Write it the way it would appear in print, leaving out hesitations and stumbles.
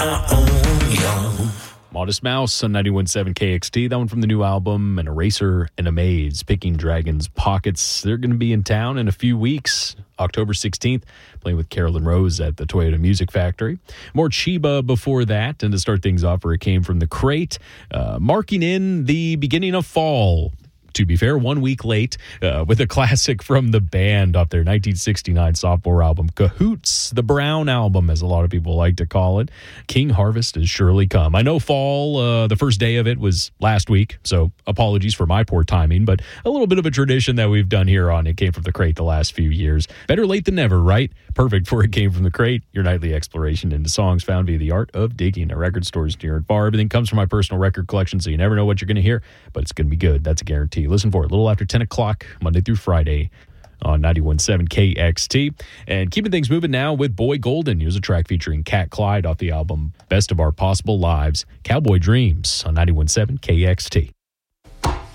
Modest Mouse on 91.7 KXT. That one from the new album, An Eraser and a Maze, Picking Dragons Pockets. They're going to be in town in a few weeks, October 16th, playing with Carolyn Rose at the Toyota Music Factory. More Chiba before that, and to start things off, where it came from the crate, marking in the beginning of fall. To be fair, 1 week late, with a classic from the band off their 1969 sophomore album, Cahoots, the Brown Album, as a lot of people like to call it. King Harvest has surely come. I know fall, the first day of it was last week, so apologies for my poor timing, but a little bit of a tradition that we've done here on It Came From the Crate the last few years. Better late than never, right? Perfect for It Came From the Crate, your nightly exploration into songs found via the art of digging at record stores near and far. Everything comes from my personal record collection, so you never know what you're going to hear, but it's going to be good. That's a guarantee. Listen for it a little after 10 o'clock, Monday through Friday on 91.7 KXT. And keeping things moving now with Boy Golden. Here's a track featuring Cat Clyde off the album Best of Our Possible Lives, Cowboy Dreams on 91.7 KXT.